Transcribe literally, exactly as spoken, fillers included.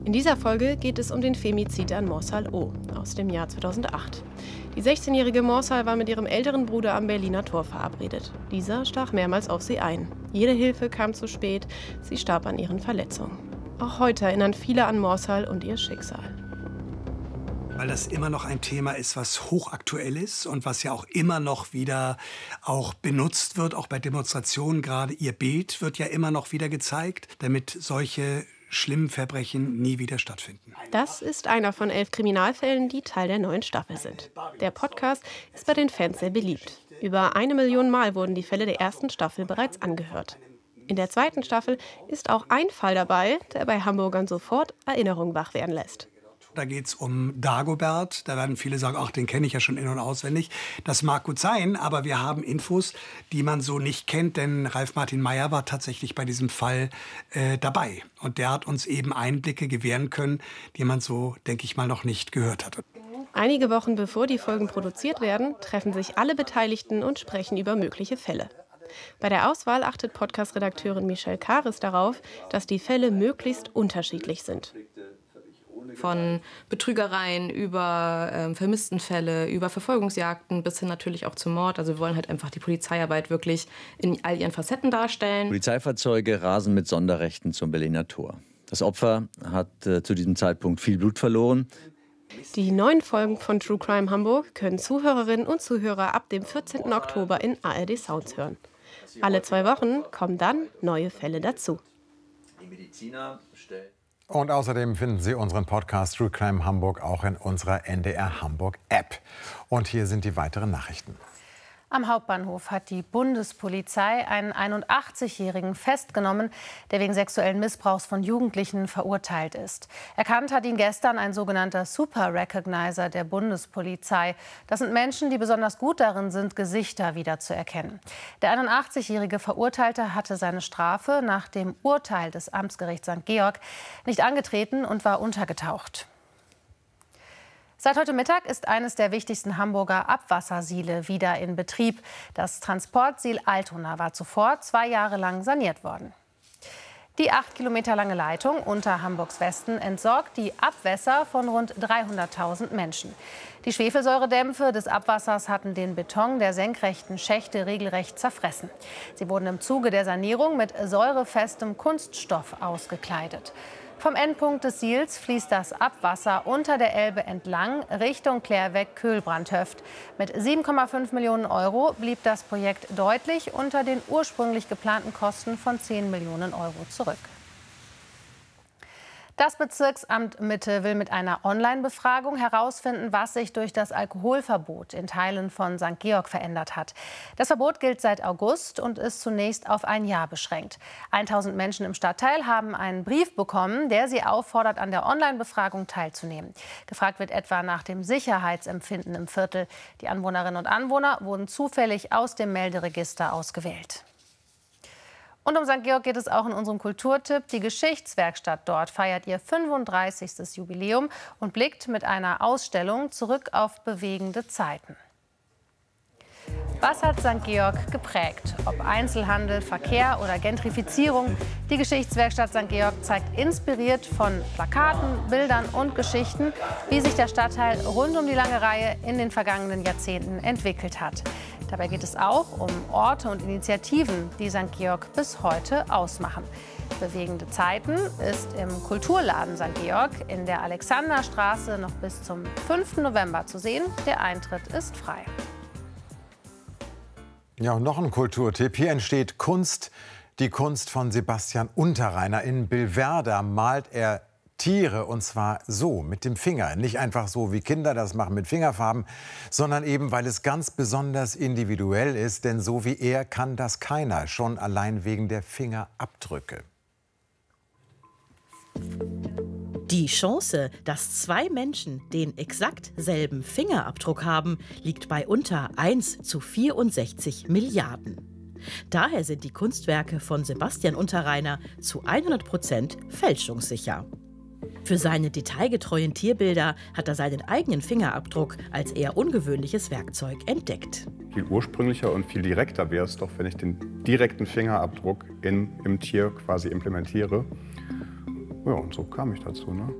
In dieser Folge geht es um den Femizid an Morsal O. aus dem Jahr zweitausendacht. Die sechzehnjährige Morsal war mit ihrem älteren Bruder am Berliner Tor verabredet. Dieser stach mehrmals auf sie ein. Jede Hilfe kam zu spät, sie starb an ihren Verletzungen. Auch heute erinnern viele an Morsal und ihr Schicksal. Weil das immer noch ein Thema ist, was hochaktuell ist und was ja auch immer noch wieder auch benutzt wird, auch bei Demonstrationen gerade. Ihr Bild wird ja immer noch wieder gezeigt, damit solche schlimmen Verbrechen nie wieder stattfinden. Das ist einer von elf Kriminalfällen, die Teil der neuen Staffel sind. Der Podcast ist bei den Fans sehr beliebt. Über eine Million Mal wurden die Fälle der ersten Staffel bereits angehört. In der zweiten Staffel ist auch ein Fall dabei, der bei Hamburgern sofort Erinnerungen wach werden lässt. Da geht es um Dagobert. Da werden viele sagen, ach, den kenne ich ja schon in- und auswendig. Das mag gut sein, aber wir haben Infos, die man so nicht kennt. Denn Ralf Martin Meyer war tatsächlich bei diesem Fall äh, dabei. Und der hat uns eben Einblicke gewähren können, die man so, denke ich mal, noch nicht gehört hat. Einige Wochen bevor die Folgen produziert werden, treffen sich alle Beteiligten und sprechen über mögliche Fälle. Bei der Auswahl achtet Podcast-Redakteurin Michelle Kares darauf, dass die Fälle möglichst unterschiedlich sind. Von Betrügereien über ähm, Vermisstenfälle, über Verfolgungsjagden bis hin natürlich auch zum Mord. Also wir wollen halt einfach die Polizeiarbeit wirklich in all ihren Facetten darstellen. Polizeifahrzeuge rasen mit Sonderrechten zum Berliner Tor. Das Opfer hat äh, zu diesem Zeitpunkt viel Blut verloren. Die neuen Folgen von True Crime Hamburg können Zuhörerinnen und Zuhörer ab dem vierzehnten Oktober in A R D Sounds hören. Alle zwei Wochen kommen dann neue Fälle dazu. Die Mediziner stellen Und außerdem finden Sie unseren Podcast True Crime Hamburg auch in unserer N D R Hamburg App. Und hier sind die weiteren Nachrichten. Am Hauptbahnhof hat die Bundespolizei einen einundachtzigjährigen festgenommen, der wegen sexuellen Missbrauchs von Jugendlichen verurteilt ist. Erkannt hat ihn gestern ein sogenannter Super Recognizer der Bundespolizei. Das sind Menschen, die besonders gut darin sind, Gesichter wiederzuerkennen. Der einundachtzigjährige Verurteilte hatte seine Strafe nach dem Urteil des Amtsgerichts Sankt Georg nicht angetreten und war untergetaucht. Seit heute Mittag ist eines der wichtigsten Hamburger Abwassersiele wieder in Betrieb. Das Transportsiel Altona war zuvor zwei Jahre lang saniert worden. Die acht Kilometer lange Leitung unter Hamburgs Westen entsorgt die Abwässer von rund dreihunderttausend Menschen. Die Schwefelsäuredämpfe des Abwassers hatten den Beton der senkrechten Schächte regelrecht zerfressen. Sie wurden im Zuge der Sanierung mit säurefestem Kunststoff ausgekleidet. Vom Endpunkt des Siels fließt das Abwasser unter der Elbe entlang Richtung Klärweg-Köhlbrandhöft. Mit sieben Komma fünf Millionen Euro blieb das Projekt deutlich unter den ursprünglich geplanten Kosten von zehn Millionen Euro zurück. Das Bezirksamt Mitte will mit einer Online-Befragung herausfinden, was sich durch das Alkoholverbot in Teilen von Sankt Georg verändert hat. Das Verbot gilt seit August und ist zunächst auf ein Jahr beschränkt. tausend Menschen im Stadtteil haben einen Brief bekommen, der sie auffordert, an der Online-Befragung teilzunehmen. Gefragt wird etwa nach dem Sicherheitsempfinden im Viertel. Die Anwohnerinnen und Anwohner wurden zufällig aus dem Melderegister ausgewählt. Und um Sankt Georg geht es auch in unserem Kulturtipp. Die Geschichtswerkstatt dort feiert ihr fünfunddreißigstes Jubiläum und blickt mit einer Ausstellung zurück auf bewegende Zeiten. Was hat Sankt Georg geprägt? Ob Einzelhandel, Verkehr oder Gentrifizierung? Die Geschichtswerkstatt Sankt Georg zeigt inspiriert von Plakaten, Bildern und Geschichten, wie sich der Stadtteil rund um die lange Reihe in den vergangenen Jahrzehnten entwickelt hat. Dabei geht es auch um Orte und Initiativen, die Sankt Georg bis heute ausmachen. Bewegende Zeiten ist im Kulturladen Sankt Georg in der Alexanderstraße noch bis zum fünften November zu sehen. Der Eintritt ist frei. Ja, und noch ein Kulturtipp. Hier entsteht Kunst, die Kunst von Sebastian Unterreiner. In Billwerder malt er Tiere, und zwar so, mit dem Finger. Nicht einfach so, wie Kinder das machen mit Fingerfarben, sondern eben, weil es ganz besonders individuell ist. Denn so wie er kann das keiner, schon allein wegen der Fingerabdrücke. Die Chance, dass zwei Menschen den exakt selben Fingerabdruck haben, liegt bei unter eins zu vierundsechzig Milliarden. Daher sind die Kunstwerke von Sebastian Unterreiner zu hundert Prozent fälschungssicher. Für seine detailgetreuen Tierbilder hat er seinen eigenen Fingerabdruck als eher ungewöhnliches Werkzeug entdeckt. Viel ursprünglicher und viel direkter wäre es doch, wenn ich den direkten Fingerabdruck in, im Tier quasi implementiere. Ja, und so kam ich dazu, ne?